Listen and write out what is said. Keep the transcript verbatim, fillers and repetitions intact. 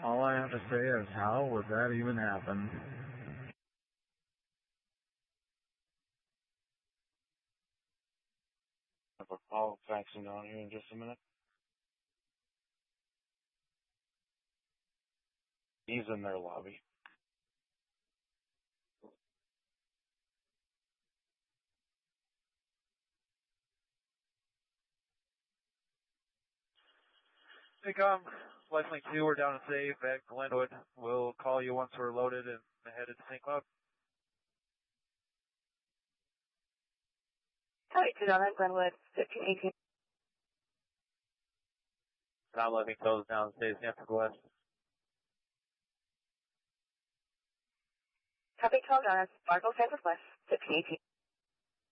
All I have to say is, how would that even happen? I have a call faxing down here in just a minute. He's in their lobby. Hey, com, Lifelink two, we're down and safe at Glenwood. We'll call you once we're loaded and headed to Saint Cloud. Sorry, to Donna, Glenwood, fifteen eighteen. Com, let me close down and stay San Francisco West. Copy, twelve Donna, Sparkle, San Francisco West, fifteen eighteen.